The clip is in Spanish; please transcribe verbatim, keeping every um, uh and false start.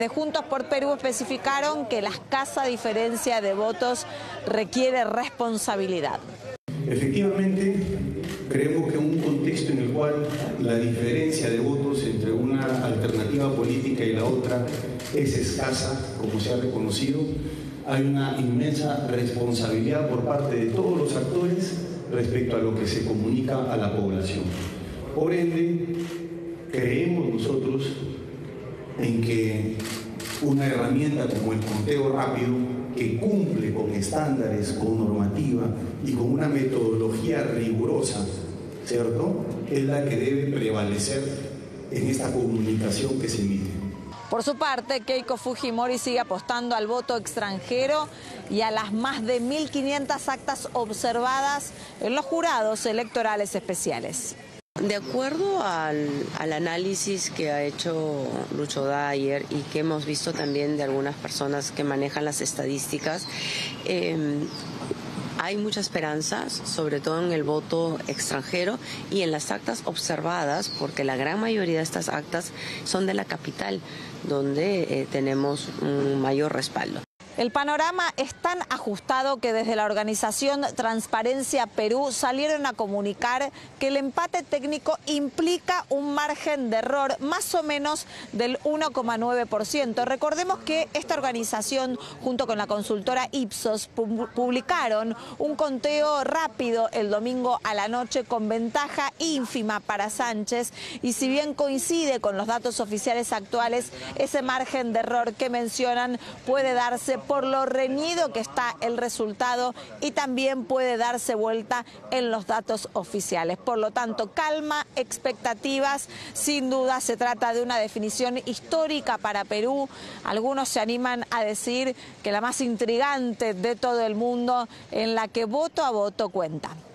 De Juntos por Perú especificaron que la escasa diferencia de votos requiere responsabilidad. Efectivamente, creemos que en un contexto en el cual la diferencia de votos entre una alternativa política y la otra es escasa, como se ha reconocido, hay una inmensa responsabilidad por parte de todos los actores respecto a lo que se comunica a la población. Por ende, creemos nosotros en que una herramienta como el conteo rápido, que cumple con estándares, con normativa y con una metodología rigurosa, ¿cierto?, es la que debe prevalecer en esta comunicación que se emite. Por su parte, Keiko Fujimori sigue apostando al voto extranjero y a las más de mil quinientas actas observadas en los jurados electorales especiales. De acuerdo al, al análisis que ha hecho Lucho Dyer y que hemos visto también de algunas personas que manejan las estadísticas, eh, hay mucha esperanza, sobre todo en el voto extranjero y en las actas observadas, porque la gran mayoría de estas actas son de la capital, donde eh, tenemos un mayor respaldo. El panorama es tan ajustado que desde la organización Transparencia Perú salieron a comunicar que el empate técnico implica un margen de error más o menos del uno coma nueve por ciento. Recordemos que esta organización, junto con la consultora Ipsos, publicaron un conteo rápido el domingo a la noche con ventaja ínfima para Sánchez, y si bien coincide con los datos oficiales actuales, ese margen de error que mencionan puede darse por lo reñido que está el resultado y también puede darse vuelta en los datos oficiales. Por lo tanto, calma, expectativas. Sin duda se trata de una definición histórica para Perú. Algunos se animan a decir que la más intrigante de todo el mundo, en la que voto a voto cuenta.